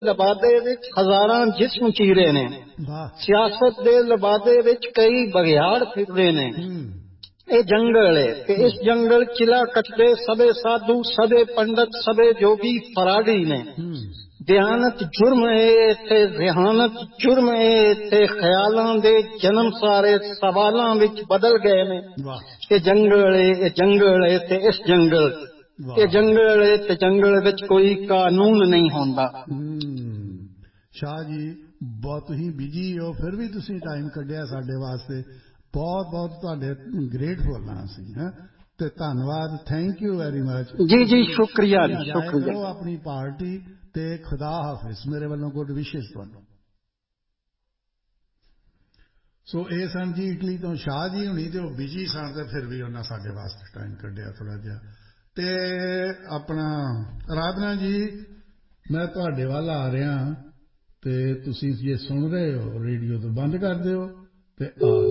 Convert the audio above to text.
ਲਬਾਦੇ ਵਿੱਚ ਹਜ਼ਾਰਾਂ ਜਿਸਮ ਚੀਰੇ ਨੇ, ਵਾਹ ਸਿਆਸਤ ਦੇ ਲਬਾਦੇ ਵਿੱਚ ਕਈ ਬਘਿਆੜ ਫਿਰਦੇ ਨੇ। ਇਹ ਜੰਗਲ ਏ ਤੇ ਇਸ ਜੰਗਲ ਚਿਲਾ ਕੱਟਦੇ ਸਭੇ ਸਾਧੂ, ਸਭੇ ਪੰਡਤ, ਸਭੇ ਜੋਗੀ ਫਰਾਡੀ ਨੇ। ਦਿਆਨਤ ਜੁਰਮ ਏ ਤੇ ਜ਼ਿਹਾਨਤ ਜੁਰਮ ਏ ਤੇ ਖਿਆਲਾਂ ਦੇ ਜਨਮ ਸਾਰੇ ਸਵਾਲਾਂ ਵਿੱਚ ਬਦਲ ਗਏ ਨੇ। ਇਹ ਜੰਗਲ ਏ, ਇਹ ਜੰਗਲ ਏ ਤੇ ਇਸ ਜੰਗਲ, ਇਹ ਜੰਗਲ ਏ ਤੇ ਜੰਗਲ ਵਿੱਚ ਕੋਈ ਕਾਨੂੰਨ ਨਹੀਂ ਹੁੰਦਾ। ਸ਼ਾਹ ਜੀ ਬਹੁਤ ਤੁਸੀਂ ਬਿਜੀ ਹੋ, ਫਿਰ ਵੀ ਤੁਸੀਂ ਟਾਈਮ ਕੱਢਿਆ ਸਾਡੇ ਵਾਸਤੇ, ਬਹੁਤ ਬਹੁਤ ਤੁਹਾਡੇ ਗ੍ਰੇਟਫੁਲ ਹਾਂ ਅਸੀਂ। ਤੇ ਧੰਨਵਾਦ, ਥੈਂਕ ਯੂ ਵੈਰੀ ਮਚ ਜੀ ਜੀ, ਸ਼ੁਕਰੀਆ ਜੀ, ਇੰਜੋਏ ਕਰੋ ਆਪਣੀ ਪਾਰਟੀ ਤੇ ਖੁਦਾ ਹਾਫਿਜ਼, ਮੇਰੇ ਵੱਲੋਂ ਗੁੱਡ ਵਿਸ਼ੇਸ ਤੁਹਾਨੂੰ। ਸੋ ਇਹ ਸਨ ਜੀ ਇਟਲੀ ਤੋਂ ਸ਼ਾਹ ਜੀ ਹੁਣੀ, ਤੇ ਉਹ ਬਿਜੀ ਸਨ ਤੇ ਫਿਰ ਵੀ ਉਹਨਾਂ ਸਾਡੇ ਵਾਸਤੇ ਟਾਈਮ ਕੱਢਿਆ ਥੋੜ੍ਹਾ ਜਿਹਾ। ਤੇ ਆਪਣਾ ਅਰਾਧਨਾ ਜੀ, ਮੈਂ ਤੁਹਾਡੇ ਵੱਲ ਆ ਰਿਹਾ ਤੇ ਤੁਸੀਂ ਜੇ ਸੁਣ ਰਹੇ ਹੋ ਰੇਡੀਓ ਤੋਂ ਬੰਦ ਕਰ ਦਿਓ ਤੇ ਆ